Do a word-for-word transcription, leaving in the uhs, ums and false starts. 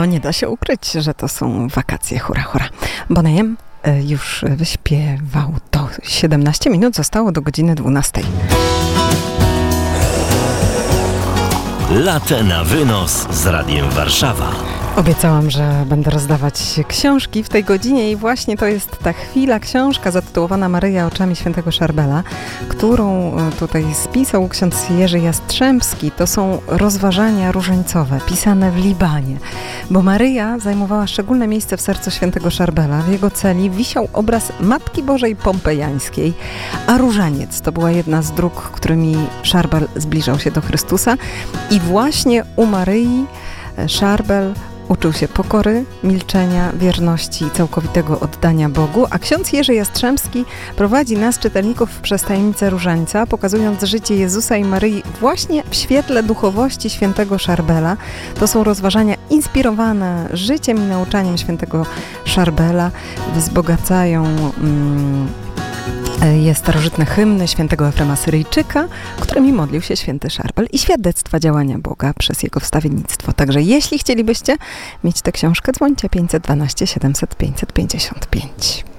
No nie da się ukryć, że to są wakacje, hura, hura. Bonnet M już wyśpiewał to. siedemnaście minut zostało do godziny dwunastej. Latte na wynos z Radiem Warszawa. Obiecałam, że będę rozdawać książki w tej godzinie i właśnie to jest ta chwila. Książka zatytułowana Maryja oczami świętego Szarbela, którą tutaj spisał ksiądz Jerzy Jastrzębski. To są rozważania różańcowe, pisane w Libanie, bo Maryja zajmowała szczególne miejsce w sercu świętego Szarbela. W jego celi wisiał obraz Matki Bożej Pompejańskiej, a różaniec to była jedna z dróg, którymi Szarbel zbliżał się do Chrystusa i właśnie u Maryi Szarbel uczył się pokory, milczenia, wierności i całkowitego oddania Bogu, a ksiądz Jerzy Jastrzębski prowadzi nas, czytelników, przez tajemnicę różańca, pokazując życie Jezusa i Maryi właśnie w świetle duchowości świętego Szarbela. To są rozważania inspirowane życiem i nauczaniem świętego Szarbela, wzbogacają mm, jest starożytne hymny świętego Efrema Syryjczyka, którymi modlił się święty Szarbel, i świadectwa działania Boga przez jego wstawiennictwo. Także jeśli chcielibyście mieć tę książkę, dzwońcie pięćset dwanaście siedemset pięćset pięćdziesiąt pięć.